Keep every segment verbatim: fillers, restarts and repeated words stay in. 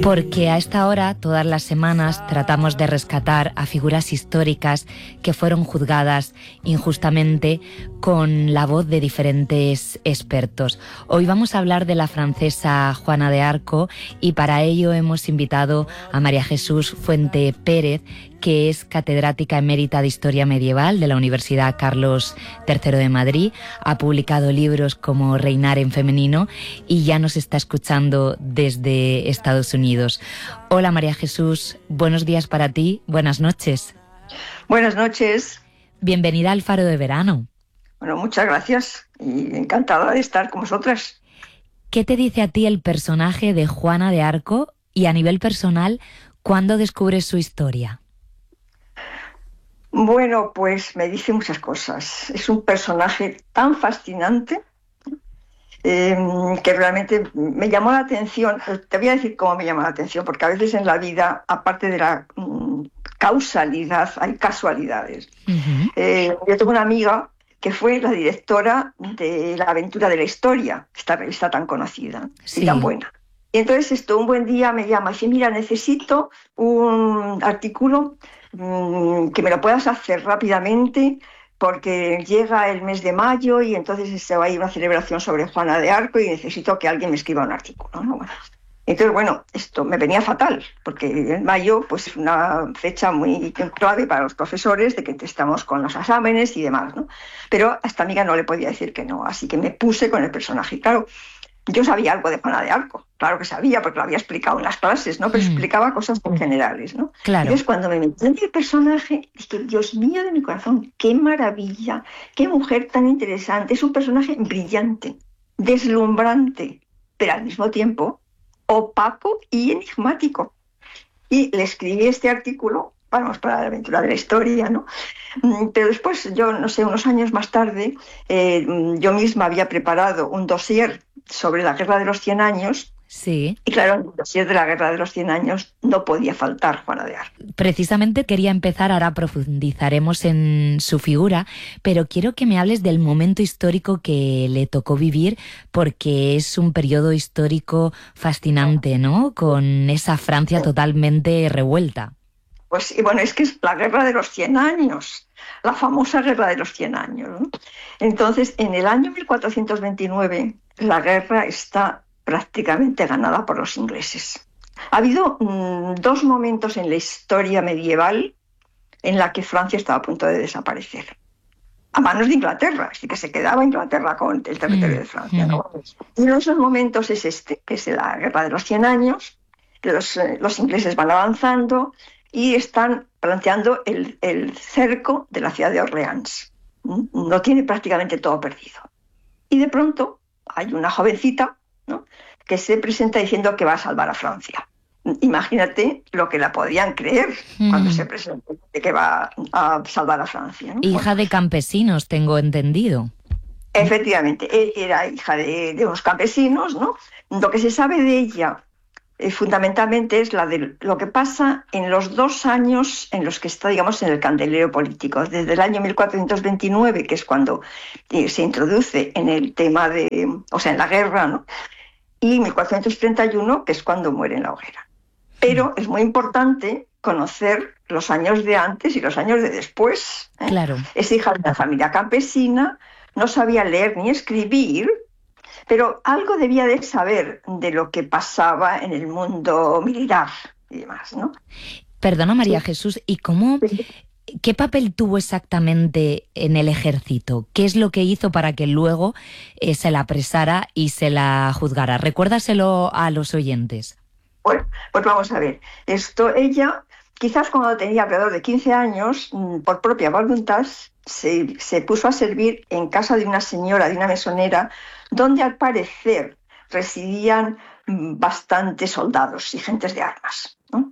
Porque a esta hora, todas las semanas, tratamos de rescatar a figuras históricas que fueron juzgadas injustamente con la voz de diferentes expertos. Hoy vamos a hablar de la francesa Juana de Arco y para ello hemos invitado a María Jesús Fuente Pérez, que es catedrática emérita de Historia Medieval de la Universidad Carlos tercero de Madrid. Ha publicado libros como Reinar en femenino y ya nos está escuchando desde Estados Unidos. Hola María Jesús, buenos días para ti, buenas noches. Buenas noches. Bienvenida al Faro de Verano. Bueno, muchas gracias y encantada de estar con vosotras. ¿Qué te dice a ti el personaje de Juana de Arco y a nivel personal, cuándo descubres su historia? Bueno, pues me dice muchas cosas. Es un personaje tan fascinante eh, que realmente me llamó la atención. Te voy a decir cómo me llamó la atención, porque a veces en la vida, aparte de la mm, causalidad, hay casualidades. Uh-huh. Eh, yo tengo una amiga que fue la directora de La Aventura de la Historia, esta revista tan conocida, sí, y tan buena. Y entonces esto, un buen día me llama y dice, mira, necesito un artículo mmm, que me lo puedas hacer rápidamente porque llega el mes de mayo y entonces se va a ir una celebración sobre Juana de Arco y necesito que alguien me escriba un artículo, ¿no? Bueno, entonces, bueno, esto me venía fatal, porque en mayo pues, es una fecha muy clave para los profesores de que estamos con los exámenes y demás, ¿no? Pero a esta amiga no le podía decir que no, así que me puse con el personaje. Y claro, yo sabía algo de Juana de Arco, claro que sabía, porque lo había explicado en las clases, ¿no? Pero mm. explicaba cosas muy generales, ¿no? Claro. Entonces, cuando me metí en el personaje, dije, Dios mío de mi corazón, qué maravilla, qué mujer tan interesante. Es un personaje brillante, deslumbrante, pero al mismo tiempo opaco y enigmático. Y le escribí este artículo, vamos, para La Aventura de la Historia, ¿no? Pero después, yo no sé, unos años más tarde, eh, yo misma había preparado un dossier sobre la Guerra de los Cien Años. Sí. Y claro, en el dossier de la Guerra de los Cien Años no podía faltar Juana de Arco. Precisamente quería empezar, ahora profundizaremos en su figura, pero quiero que me hables del momento histórico que le tocó vivir, porque es un periodo histórico fascinante, ¿no? Con esa Francia totalmente revuelta. Pues y bueno, es que es la Guerra de los Cien Años, la famosa Guerra de los Cien Años, ¿no? Entonces, en el año mil cuatrocientos veintinueve, la guerra está prácticamente ganada por los ingleses. Ha habido mmm, dos momentos en la historia medieval en la que Francia estaba a punto de desaparecer, a manos de Inglaterra, así que se quedaba Inglaterra con el territorio mm. de Francia, ¿no? Y uno de esos momentos es este, que es la Guerra de los Cien Años, que los, eh, los ingleses van avanzando y están planteando el, el cerco de la ciudad de Orleans. Lo tiene prácticamente todo perdido. Y de pronto hay una jovencita, ¿no?, que se presenta diciendo que va a salvar a Francia. Imagínate lo que la podían creer mm. cuando se presenta, de que va a salvar a Francia, ¿no? Hija bueno, de campesinos, tengo entendido. Efectivamente, era hija de, de unos campesinos, ¿no? Lo que se sabe de ella eh, fundamentalmente es la de lo que pasa en los dos años en los que está, digamos, en el candelero político. Desde el año mil cuatrocientos veintinueve, que es cuando eh, se introduce en el tema de, o sea, en la guerra, ¿no?, y mil cuatrocientos treinta y uno, que es cuando muere en la hoguera. Pero es muy importante conocer los años de antes y los años de después, ¿eh? Claro. Es hija de una familia campesina, no sabía leer ni escribir, pero algo debía de saber de lo que pasaba en el mundo militar y demás, ¿no? Perdona, María Sí. Jesús, ¿y cómo, qué papel tuvo exactamente en el ejército? ¿Qué es lo que hizo para que luego eh, se la apresara y se la juzgara? Recuérdaselo a los oyentes. Bueno, pues vamos a ver. Esto, ella, quizás cuando tenía alrededor de quince años, por propia voluntad, se, se puso a servir en casa de una señora, de una mesonera, donde al parecer residían bastantes soldados y gentes de armas, ¿no?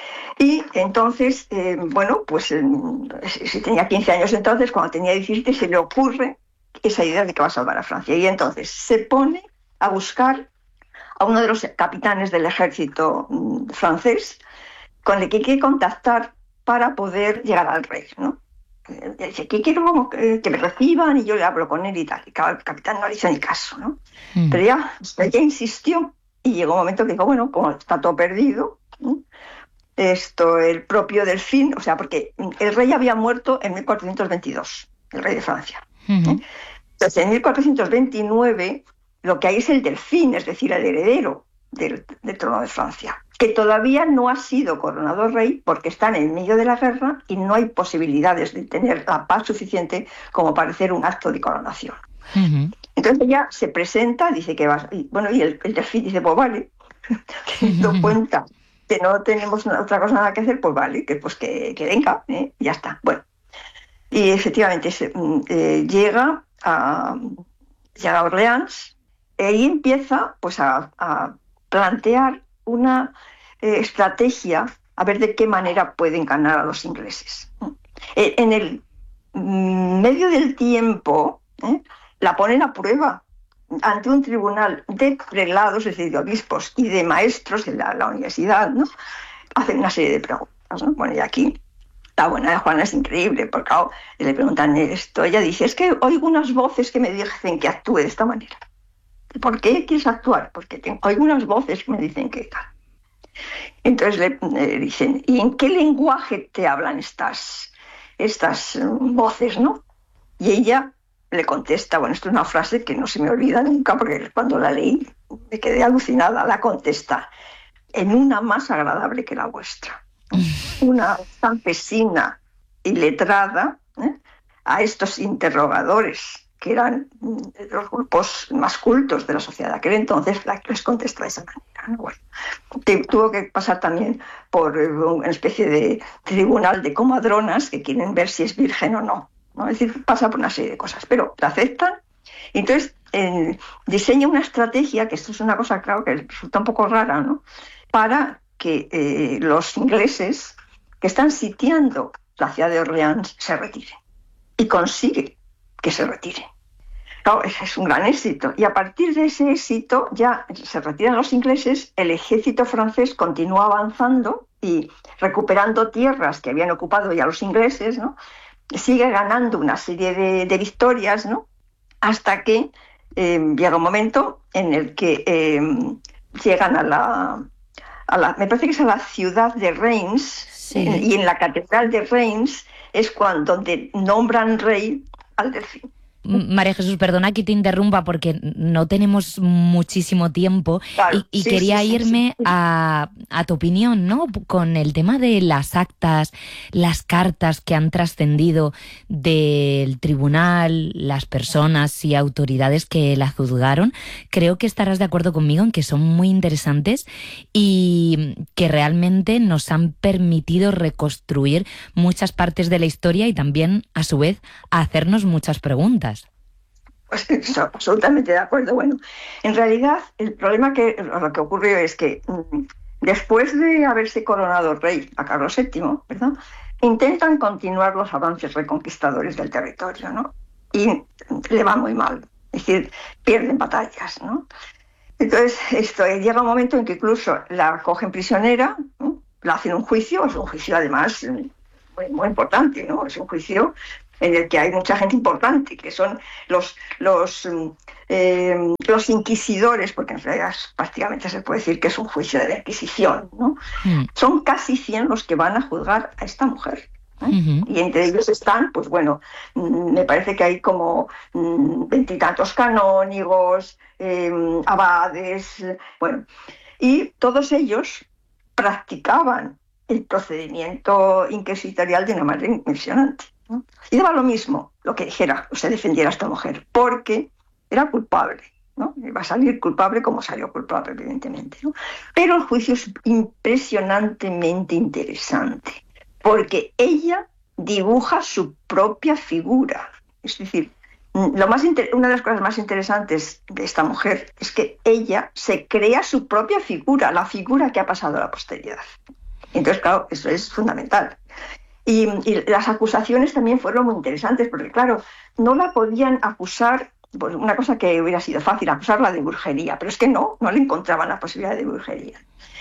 Y entonces, eh, bueno, pues eh, si tenía quince años entonces, cuando tenía diecisiete, se le ocurre esa idea de que va a salvar a Francia. Y entonces se pone a buscar a uno de los capitanes del ejército mm, francés, con el que quiere contactar para poder llegar al rey, ¿no? Eh, dice, que quiero que, que me reciban y yo le hablo con él y tal. Y claro, el capitán no le hizo ni caso, ¿no? Mm. Pero ya, ya insistió y llegó un momento que dijo, bueno, como está todo perdido, ¿no? Esto, el propio Delfín, o sea, porque el rey había muerto en mil cuatrocientos veintidós, el rey de Francia. Uh-huh. ¿eh? Entonces, en mil cuatrocientos veintinueve, lo que hay es el Delfín, es decir, el heredero del, del trono de Francia, que todavía no ha sido coronado rey porque está en el medio de la guerra y no hay posibilidades de tener la paz suficiente como para hacer un acto de coronación. Uh-huh. Entonces ella se presenta, dice que va, y, bueno, y el, el Delfín dice, pues vale, teniendo uh-huh. cuenta que no tenemos otra cosa nada que hacer, pues vale, que pues que, que venga, ¿eh? Ya está. Bueno, y efectivamente se, eh, llega a, llega a Orleans y ahí empieza pues a, a plantear una eh, estrategia a ver de qué manera pueden ganar a los ingleses. Eh, en el mm, medio del tiempo ¿eh? la ponen a prueba ante un tribunal de prelados, es decir, de obispos y de maestros de la, la universidad, ¿no? Hacen una serie de preguntas, ¿no? Bueno, y aquí la buena de Juana es increíble, porque claro, le preguntan esto, ella dice, es que oigo unas voces que me dicen que actúe de esta manera. ¿Por qué quieres actuar? Porque tengo, oigo unas voces que me dicen que tal. Entonces le, le dicen, ¿y en qué lenguaje te hablan estas, estas voces, no? Y ella le contesta, bueno, esto es una frase que no se me olvida nunca porque cuando la leí me quedé alucinada, la contesta, en una más agradable que la vuestra. Una campesina iletrada ¿eh? a estos interrogadores, que eran los grupos más cultos de la sociedad de aquel entonces, les contesta de esa manera, ¿no? Bueno, tuvo que pasar también por una especie de tribunal de comadronas que quieren ver si es virgen o no. ¿no? Es decir, pasa por una serie de cosas, pero la aceptan. Y entonces eh, diseña una estrategia, que esto es una cosa, claro, que resulta un poco rara, ¿no? Para que eh, los ingleses que están sitiando la ciudad de Orleans se retiren. Y consigue que se retiren. Claro, ese es un gran éxito. Y a partir de ese éxito ya se retiran los ingleses, el ejército francés continúa avanzando y recuperando tierras que habían ocupado ya los ingleses, ¿no? Sigue ganando una serie de, de victorias, ¿no? Hasta que eh, llega un momento en el que eh, llegan a la, a la, me parece que es a la ciudad de Reims, sí. en, y en la catedral de Reims es cuando donde nombran rey al Delfín. María Jesús, perdona que te interrumpa porque no tenemos muchísimo tiempo claro, y, y sí, quería sí, sí, irme sí. A, a tu opinión, ¿no? Con el tema de las actas, las cartas que han trascendido del tribunal, las personas y autoridades que la juzgaron. Creo que estarás de acuerdo conmigo en que son muy interesantes y que realmente nos han permitido reconstruir muchas partes de la historia y también, a su vez, hacernos muchas preguntas. Pues estoy absolutamente de acuerdo. Bueno, en realidad el problema que lo que ocurrió es que después de haberse coronado rey a Carlos séptimo, ¿verdad? Intentan continuar los avances reconquistadores del territorio, ¿no? Y le va muy mal, es decir, pierden batallas, ¿no? Entonces esto llega un momento en que incluso la cogen prisionera, ¿no? La hacen un juicio, es un juicio además muy, muy importante, ¿no? Es un juicio en el que hay mucha gente importante, que son los, los, eh, los inquisidores, porque en realidad prácticamente se puede decir que es un juicio de la Inquisición, ¿no? Mm. Son casi cien los que van a juzgar a esta mujer. ¿eh? Uh-huh. Y entre ellos están, pues bueno, me parece que hay como veintitantos canónigos, eh, abades, bueno, y todos ellos practicaban el procedimiento inquisitorial de una manera impresionante. ¿no? Y daba lo mismo lo que dijera o se defendiera a esta mujer, porque era culpable, ¿no? Iba a salir culpable como salió culpable, evidentemente, ¿no? Pero el juicio es impresionantemente interesante, porque ella dibuja su propia figura. Es decir, lo más inter- una de las cosas más interesantes de esta mujer es que ella se crea su propia figura, la figura que ha pasado a la posteridad. Entonces, claro, eso es fundamental. Y, y las acusaciones también fueron muy interesantes, porque claro, no la podían acusar, pues una cosa que hubiera sido fácil, acusarla de brujería, pero es que no, no le encontraban la posibilidad de brujería.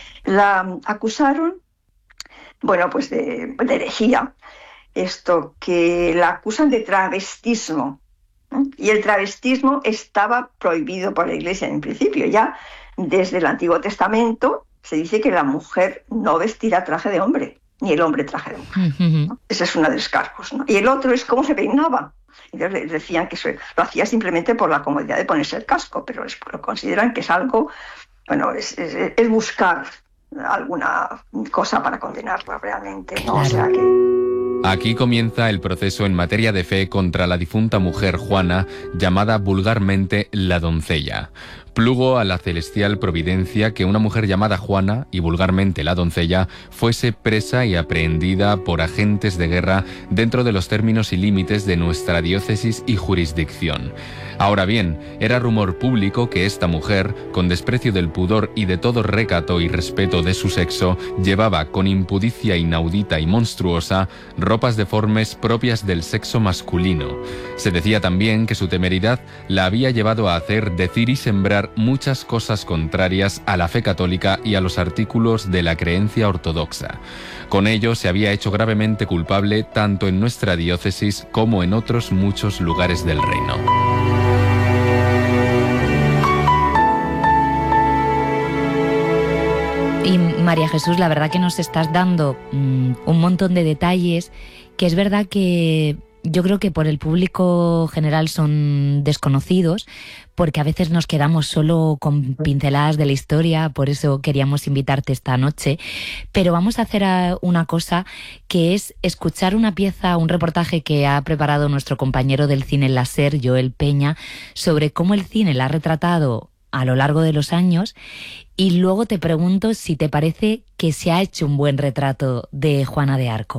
La acusaron, bueno, pues de, de herejía, esto, que la acusan de travestismo, ¿eh? Y el travestismo estaba prohibido por la Iglesia en principio, ya desde el Antiguo Testamento se dice que la mujer no vestirá traje de hombre, ni el hombre traje de mujer, Uh-huh. ¿no? Ese es uno de los cargos, ¿no? Y el otro es cómo se peinaba. Entonces decían que eso lo hacía simplemente por la comodidad de ponerse el casco, pero es, lo consideran que es algo, bueno, es, es, es buscar alguna cosa para condenarla realmente, ¿no? O sea que... Aquí comienza el proceso en materia de fe contra la difunta mujer Juana, llamada vulgarmente la doncella. Plugo a la celestial providencia que una mujer llamada Juana, y vulgarmente la doncella, fuese presa y aprehendida por agentes de guerra dentro de los términos y límites de nuestra diócesis y jurisdicción. Ahora bien, era rumor público que esta mujer, con desprecio del pudor y de todo recato y respeto de su sexo, llevaba con impudicia inaudita y monstruosa ropas deformes propias del sexo masculino. Se decía también que su temeridad la había llevado a hacer, decir y sembrar muchas cosas contrarias a la fe católica y a los artículos de la creencia ortodoxa. Con ello se había hecho gravemente culpable tanto en nuestra diócesis como en otros muchos lugares del reino. Y María Jesús, la verdad que nos estás dando mmm, un montón de detalles que es verdad que yo creo que por el público general son desconocidos, porque a veces nos quedamos solo con pinceladas de la historia, por eso queríamos invitarte esta noche. Pero vamos a hacer una cosa, que es escuchar una pieza, un reportaje que ha preparado nuestro compañero del cine en la SER, Joel Peña, sobre cómo el cine la ha retratado a lo largo de los años, y luego te pregunto si te parece que se ha hecho un buen retrato de Juana de Arco.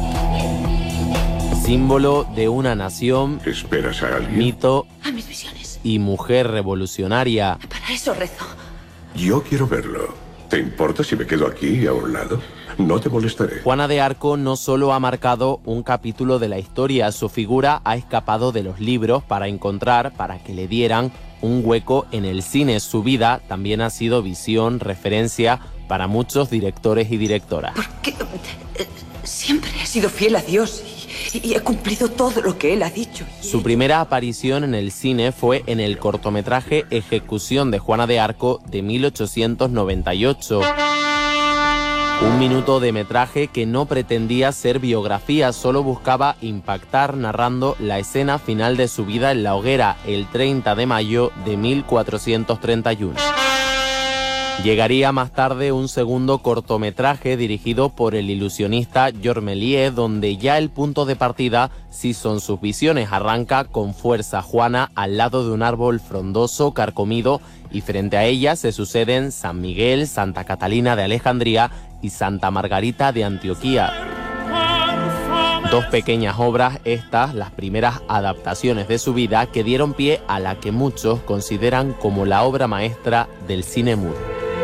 Símbolo de una nación, ¿Esperas a alguien? mito A mis visiones. y mujer revolucionaria. Para eso rezo. Yo quiero verlo. ¿Te importa si me quedo aquí a un lado? No te molestaré. Juana de Arco no solo ha marcado un capítulo de la historia, su figura ha escapado de los libros para encontrar, para que le dieran un hueco en el cine. Su vida también ha sido visión, referencia para muchos directores y directoras. Porque eh, siempre he sido fiel a Dios y, y he cumplido todo lo que Él ha dicho. Su primera aparición en el cine fue en el cortometraje Ejecución de Juana de Arco de mil ochocientos noventa y ocho. Un minuto de metraje que no pretendía ser biografía, solo buscaba impactar narrando la escena final de su vida en la hoguera el treinta de mayo de mil cuatrocientos treinta y uno. Llegaría más tarde un segundo cortometraje dirigido por el ilusionista Georges Méliès, donde ya el punto de partida sí son sus visiones. Arranca con fuerza Juana al lado de un árbol frondoso, carcomido, y frente a ella se suceden San Miguel, Santa Catalina de Alejandría y Santa Margarita de Antioquía. Dos pequeñas obras, estas, las primeras adaptaciones de su vida, que dieron pie a la que muchos consideran como la obra maestra del cine mudo.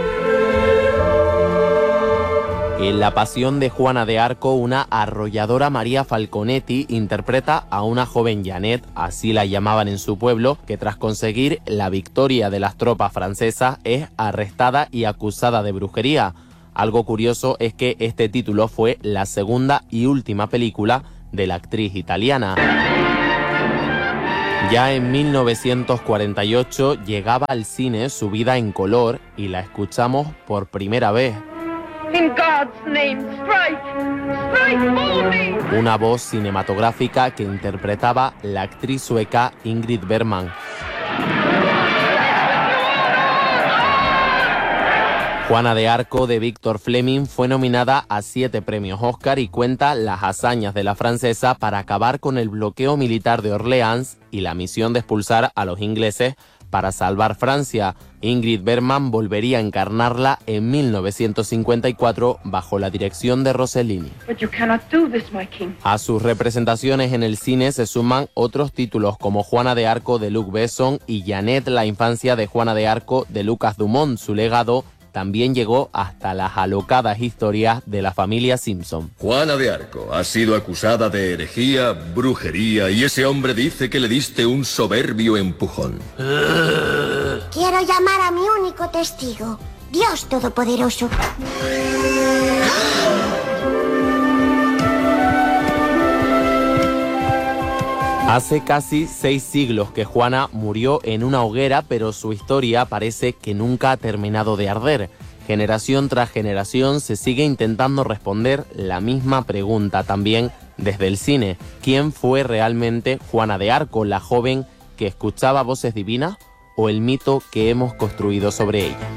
En La Pasión de Juana de Arco, una arrolladora María Falconetti interpreta a una joven Janet, así la llamaban en su pueblo, que tras conseguir la victoria de las tropas francesas es arrestada y acusada de brujería. Algo curioso es que este título fue la segunda y última película de la actriz italiana. Ya en mil novecientos cuarenta y ocho llegaba al cine su vida en color y la escuchamos por primera vez. In God's name, strike! Strike boldly! Una voz cinematográfica que interpretaba la actriz sueca Ingrid Bergman. Juana de Arco de Victor Fleming fue nominada a siete premios Oscar y cuenta las hazañas de la francesa para acabar con el bloqueo militar de Orleans y la misión de expulsar a los ingleses para salvar Francia. Ingrid Bergman volvería a encarnarla en mil novecientos cincuenta y cuatro bajo la dirección de Rossellini. But you cannot do this, my king. A sus representaciones en el cine se suman otros títulos como Juana de Arco de Luc Besson y Janet, la infancia de Juana de Arco de Lucas Dumont. Su legado también llegó hasta las alocadas historias de la familia Simpson. Juana de Arco ha sido acusada de herejía, brujería, y ese hombre dice que le diste un soberbio empujón. Quiero llamar a mi único testigo, Dios Todopoderoso. Hace casi seis siglos que Juana murió en una hoguera, pero su historia parece que nunca ha terminado de arder. Generación tras generación se sigue intentando responder la misma pregunta también desde el cine. ¿Quién fue realmente Juana de Arco, la joven que escuchaba voces divinas, o el mito que hemos construido sobre ella?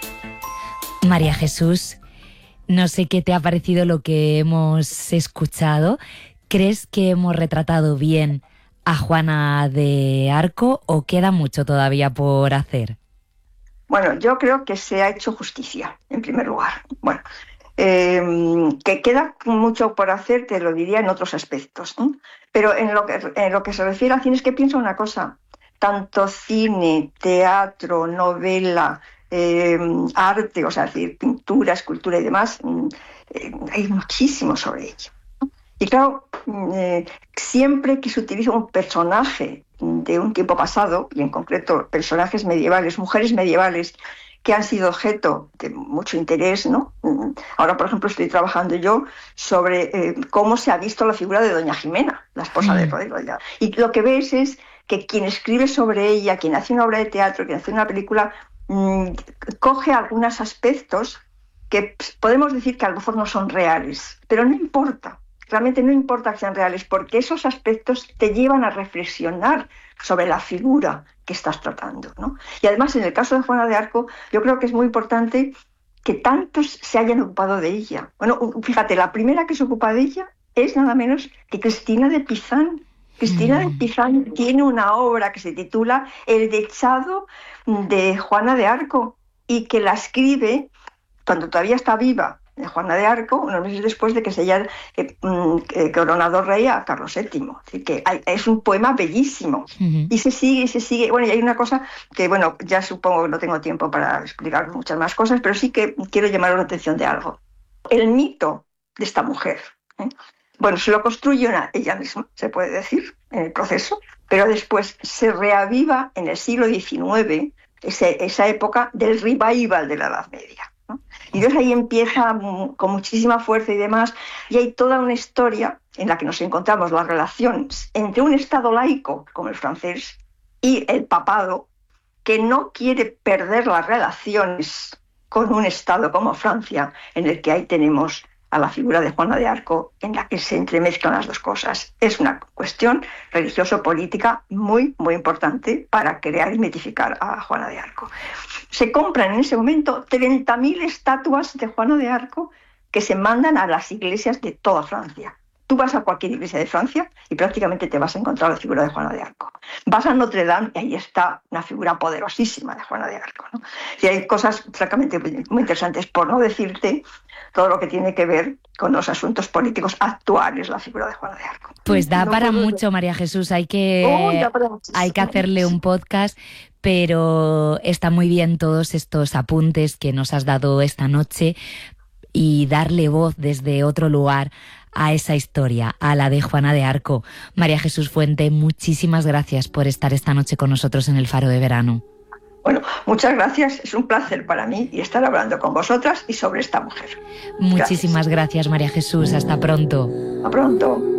María Jesús, no sé qué te ha parecido lo que hemos escuchado. ¿Crees que hemos retratado bien a Juana de Arco o queda mucho todavía por hacer? Bueno, yo creo que se ha hecho justicia, en primer lugar. Bueno, eh, que queda mucho por hacer, te lo diría en otros aspectos, ¿no? Pero en lo, que, en lo que se refiere al cine es que pienso una cosa. Tanto cine, teatro, novela, eh, arte, o sea, es decir, pintura, escultura y demás, eh, hay muchísimo sobre ello. Y claro, eh, siempre que se utiliza un personaje de un tiempo pasado, y en concreto personajes medievales, mujeres medievales, que han sido objeto de mucho interés, ¿no? Ahora, por ejemplo, estoy trabajando yo sobre eh, cómo se ha visto la figura de Doña Jimena, la esposa de Rodrigo. Y lo que ves es que quien escribe sobre ella, quien hace una obra de teatro, quien hace una película, mmm, coge algunos aspectos que podemos decir que a lo mejor no son reales, pero no importa. Realmente no importa que sean reales, porque esos aspectos te llevan a reflexionar sobre la figura que estás tratando, ¿no? Y además, en el caso de Juana de Arco, yo creo que es muy importante que tantos se hayan ocupado de ella. Bueno, fíjate, la primera que se ocupa de ella es nada menos que Cristina de Pizán. Cristina de Pizán tiene una obra que se titula El dechado de Juana de Arco y que la escribe cuando todavía está viva de Juana de Arco, unos meses después de que se haya eh, eh, coronado rey a Carlos séptimo. Así que hay, es un poema bellísimo. Uh-huh. Y se sigue, y se sigue. Bueno, y hay una cosa que, bueno, ya supongo que no tengo tiempo para explicar muchas más cosas, pero sí que quiero llamar la atención de algo. El mito de esta mujer, ¿eh? Bueno, se lo construye una, ella misma, se puede decir, en el proceso, pero después se reaviva en el siglo diecinueve, ese, esa época del revival de la Edad Media, ¿no? Y entonces ahí empieza con muchísima fuerza y demás, y hay toda una historia en la que nos encontramos las relaciones entre un Estado laico, como el francés, y el papado, que no quiere perder las relaciones con un Estado como Francia, en el que ahí tenemos a la figura de Juana de Arco, en la que se entremezclan las dos cosas. Es una cuestión religioso-política muy, muy importante para crear y mitificar a Juana de Arco. Se compran en ese momento treinta mil estatuas de Juana de Arco que se mandan a las iglesias de toda Francia. Tú vas a cualquier iglesia de Francia y prácticamente te vas a encontrar la figura de Juana de Arco. Vas a Notre Dame y ahí está una figura poderosísima de Juana de Arco, ¿no? Y hay cosas francamente muy interesantes, por no decirte todo lo que tiene que ver con los asuntos políticos actuales, la figura de Juana de Arco. Pues da no para puedo... mucho, María Jesús, hay que, oh, hay que hacerle un podcast, pero está muy bien todos estos apuntes que nos has dado esta noche y darle voz desde otro lugar a esa historia, a la de Juana de Arco. María Jesús Fuente, muchísimas gracias por estar esta noche con nosotros en el Faro de Verano. Bueno, muchas gracias, es un placer para mí y estar hablando con vosotras y sobre esta mujer. Muchísimas gracias, gracias María Jesús, hasta pronto. Hasta pronto.